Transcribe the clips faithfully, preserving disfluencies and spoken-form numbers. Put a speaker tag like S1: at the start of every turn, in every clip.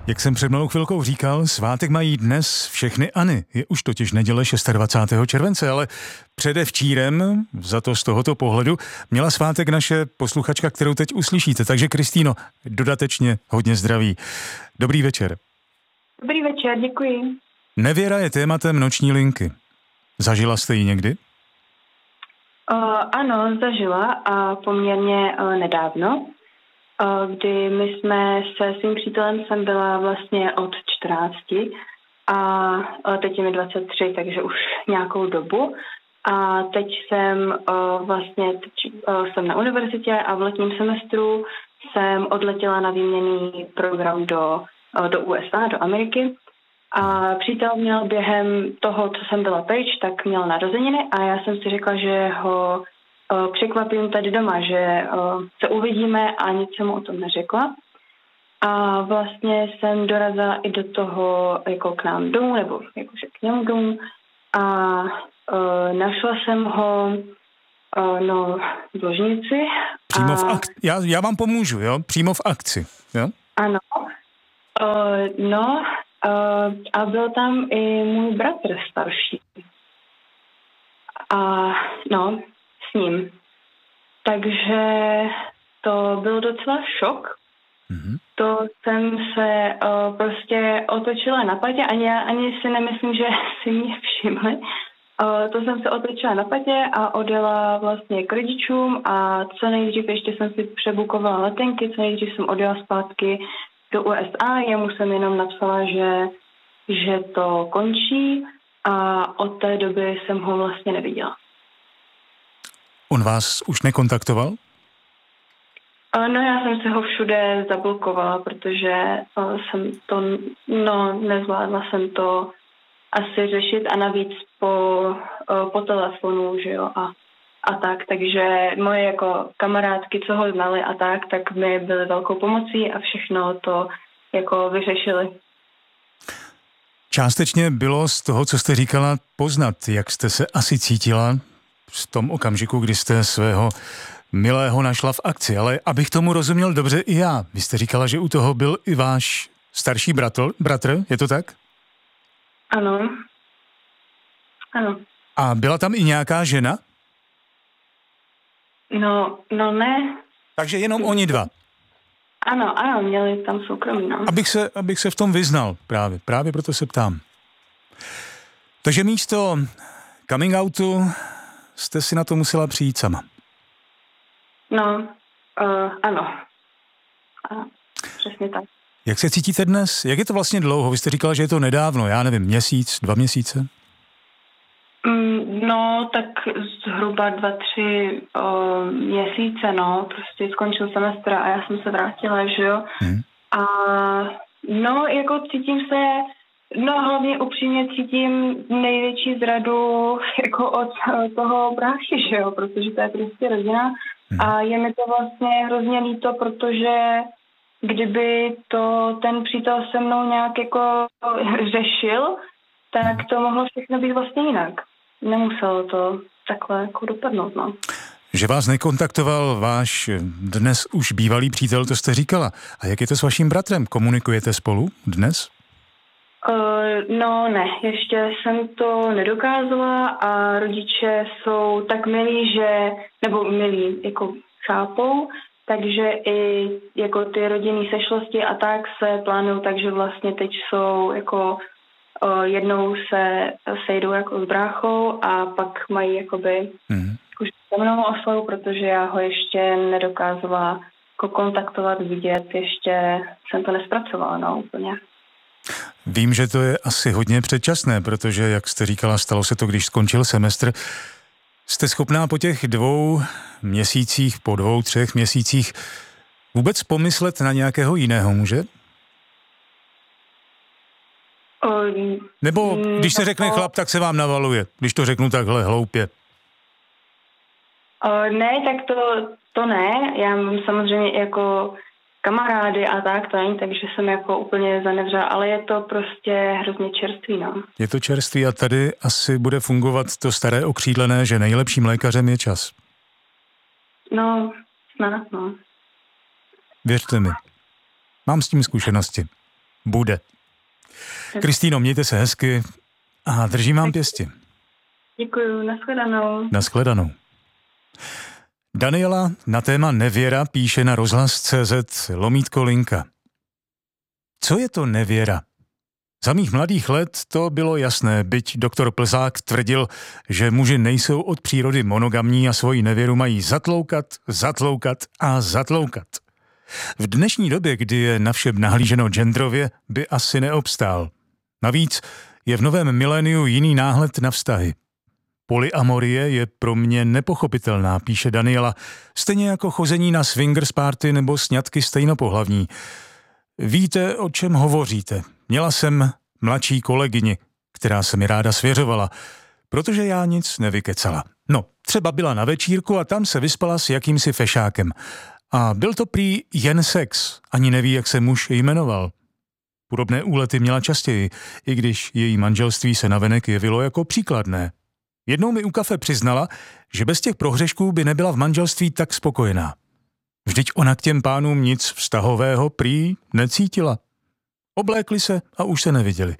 S1: Jak jsem před malou chvilkou říkal, svátek mají dnes všechny Anny. Je už totiž neděle dvacátého šestého července, ale předevčírem, za to z tohoto pohledu, měla svátek naše posluchačka, kterou teď uslyšíte. Takže Kristýno, dodatečně hodně zdraví. Dobrý večer.
S2: Dobrý večer, děkuji.
S1: Nevěra je tématem noční linky. Zažila jste ji někdy?
S2: Uh, ano, zažila a poměrně uh, nedávno, uh, kdy my jsme se svým přítelem jsem byla vlastně od čtrnácti a uh, teď je mi dvacet tři, takže už nějakou dobu. A teď jsem uh, vlastně teď, uh, jsem na univerzitě a v letním semestru jsem odletěla na výměnný program do, uh, do U S A, do Ameriky. A přítel měl během toho, co jsem byla pryč, tak měl narozeniny a já jsem si řekla, že ho uh, překvapím tady doma, že uh, se uvidíme a nic jsem mu o tom neřekla. A vlastně jsem dorazila i do toho jako k nám domů, nebo jakože k němu domů a uh, našla jsem ho uh, no, v ložnici.
S1: Přímo
S2: a...
S1: v akci. Já, já vám pomůžu, jo? Přímo v akci, jo?
S2: Ano. Uh, no... Uh, a byl tam i můj bratr starší. A no, s ním. Takže to byl docela šok. Mm-hmm. To jsem se uh, prostě otočila na patě, ani, ani si nemyslím, že si mě všimli. Uh, to jsem se otočila na patě a odjela vlastně k rodičům a co nejdřív ještě jsem si přebukovala letenky, co nejdřív jsem odjela zpátky do U S A, jemu jsem jenom napsala, že, že to končí a od té doby jsem ho vlastně neviděla.
S1: On vás už nekontaktoval?
S2: No já jsem si ho všude zablokovala, protože jsem to, no nezvládla jsem to asi řešit a navíc po, po telefonu, že jo, a a tak, takže moje jako kamarádky, co ho znali a tak, tak mi byly velkou pomocí a všechno to jako vyřešili.
S1: Částečně bylo z toho, co jste říkala, poznat, jak jste se asi cítila v tom okamžiku, kdy jste svého milého našla v akci, ale abych tomu rozuměl dobře i já. Vy jste říkala, že u toho byl i váš starší bratr, bratr, je to tak?
S2: Ano. Ano.
S1: A byla tam i nějaká žena?
S2: No, no ne.
S1: Takže jenom oni dva.
S2: Ano, ano, měli tam soukromí, no.
S1: Abych se, abych se v tom vyznal právě, právě proto se ptám. Takže místo coming outu jste si na to musela přijít sama.
S2: No, uh, ano. Ano, přesně tak.
S1: Jak se cítíte dnes? Jak je to vlastně dlouho? Vy jste říkala, že je to nedávno, já nevím, měsíc, dva měsíce?
S2: No, tak zhruba dva, tři o, měsíce, no, prostě skončil semestr a já jsem se vrátila, že jo. Hmm. A no, jako cítím se, no hlavně upřímně cítím největší zradu jako od toho bráchy, že jo, protože to je prostě rodina. Hmm. A je mi to vlastně hrozně líto, protože kdyby to ten přítel se mnou nějak jako řešil, tak to mohlo všechno být vlastně jinak. Nemuselo to takhle jako dopadnout, no.
S1: Že vás nekontaktoval váš dnes už bývalý přítel, to jste říkala. A jak je to s vaším bratrem? Komunikujete spolu dnes?
S2: Uh, no ne, ještě jsem to nedokázala a rodiče jsou tak milí, že, nebo milí, jako chápou, takže i jako ty rodinné sešlosti a tak se plánují, takže vlastně teď jsou jako uh, jednou se sejdou jako s bráchou a pak mají jakoby mm. už se mnou oslavu, protože já ho ještě nedokázala jako kontaktovat, vidět, ještě jsem to nespracovala, no úplně.
S1: Vím, že to je asi hodně předčasné, protože, jak jste říkala, stalo se to, když skončil semestr. Jste schopná po těch dvou měsících, po dvou, třech měsících vůbec pomyslet na nějakého jiného muže?
S2: Um,
S1: Nebo když se řekne chlap, tak se vám navaluje, když to řeknu takhle hloupě.
S2: Uh, ne, tak to, to ne. Já mám samozřejmě jako kamarády a tak, to není, takže jsem jako úplně zanevřela, ale je to prostě hrozně čerstvý, no.
S1: Je to čerstvý a tady asi bude fungovat to staré okřídlené, že nejlepším lékařem je čas.
S2: No, snad, no.
S1: Věřte mi, mám s tím zkušenosti. Bude. Kristýno, mějte se hezky a držím vám pěsti.
S2: Děkuju, nashledanou.
S1: Nashledanou. Daniela na téma nevěra píše na rozhlas tečka cé zet lomítko linka. Co je to nevěra? Za mých mladých let to bylo jasné, byť doktor Plzák tvrdil, že muži nejsou od přírody monogamní a svoji nevěru mají zatloukat, zatloukat a zatloukat. V dnešní době, kdy je na vše nahlíženo genderově, by asi neobstál. Navíc je v novém miléniu jiný náhled na vztahy. Polyamorie je pro mě nepochopitelná, píše Daniela, stejně jako chození na swingers party nebo sňatky stejnopohlavní. Víte, o čem hovoříte. Měla jsem mladší kolegyni, která se mi ráda svěřovala, protože já nic nevykecala. No, třeba byla na večírku a tam se vyspala s jakýmsi fešákem. A byl to prý jen sex, ani neví, jak se muž jmenoval. Podobné úlety měla častěji, i když její manželství se navenek jevilo jako příkladné. Jednou mi u kafe přiznala, že bez těch prohřešků by nebyla v manželství tak spokojená. Vždyť ona k těm pánům nic vztahového prý necítila. Oblékli se a už se neviděli.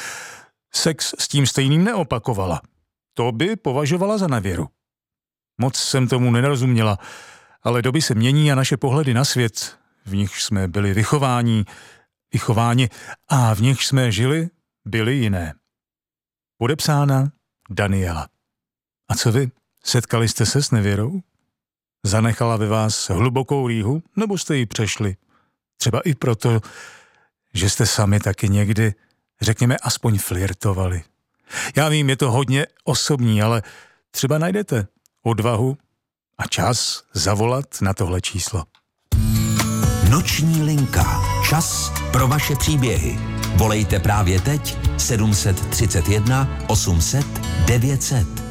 S1: Sex s tím stejným neopakovala. To by považovala za nevěru. Moc jsem tomu nerozuměla, ale doby se mění a naše pohledy na svět, v nich jsme byli vychováni, vychováni a v nich jsme žili, byly jiné. Podepsána Daniela. A co vy? Setkali jste se s nevěrou? Zanechala ve vás hlubokou rýhu, nebo jste ji přešli? Třeba i proto, že jste sami taky někdy, řekněme, aspoň flirtovali. Já vím, je to hodně osobní, ale třeba najdete odvahu a čas zavolat na tohle číslo.
S3: Noční linka. Čas pro vaše příběhy. Volejte právě teď sedm set třicet jedna osm set devět set.